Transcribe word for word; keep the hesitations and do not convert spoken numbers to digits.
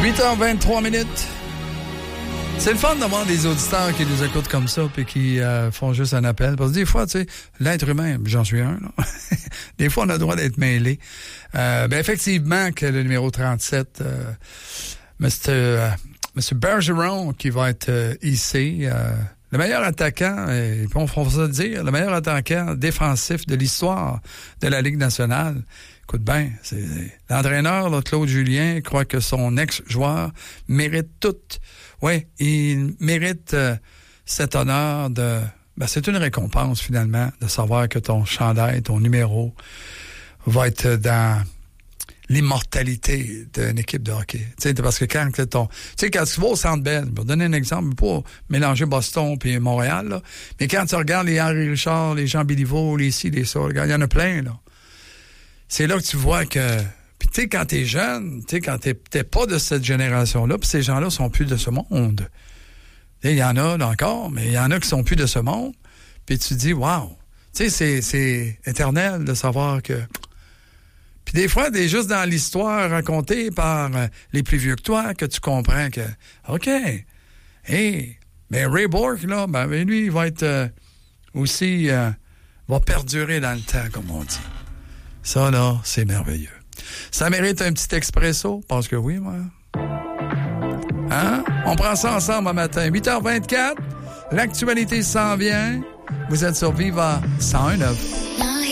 huit heures vingt-trois minutes. C'est le fun d'avoir des auditeurs qui nous écoutent comme ça puis qui euh, font juste un appel. Parce que des fois, tu sais, l'être humain, j'en suis un, là. Des fois, on a le droit d'être mêlé. Euh, ben effectivement, que le numéro trente-sept, euh, Monsieur euh, Monsieur Bergeron, qui va être euh, hissé, euh, le meilleur attaquant, et on faut ça dire, le meilleur attaquant défensif de l'histoire de la Ligue nationale. Écoute bien, c'est, l'entraîneur, là, Claude Julien, croit que son ex-joueur mérite tout. Oui, il mérite euh, cet honneur de... Ben, c'est une récompense, finalement, de savoir que ton chandail, ton numéro, va être dans l'immortalité d'une équipe de hockey. Tu sais, parce que quand ton... Tu sais, quand tu vas au Centre Bell, pour donner un exemple, pour mélanger Boston puis Montréal, là, mais quand tu regardes les Henri Richard, les Jean Béliveau, les ci, les ça, il y en a plein, là. C'est là que tu vois que... Puis tu sais, quand t'es jeune, tu sais, quand t'es, t'es pas de cette génération-là, puis ces gens-là sont plus de ce monde. Il y en a là, encore, mais il y en a qui sont plus de ce monde. Puis tu te dis, wow! Tu sais, c'est, c'est éternel de savoir que... Puis des fois, c'est juste dans l'histoire racontée par euh, les plus vieux que toi que tu comprends que, OK, hey, mais Ray Bourque, là, ben lui, il va être euh, aussi... Euh, va perdurer dans le temps, comme on dit. Ça, là, c'est merveilleux. Ça mérite un petit expresso? Parce que oui, moi. Hein? On prend ça ensemble un matin. huit heures vingt-quatre, l'actualité s'en vient. Vous êtes sur Viva cent un neuf.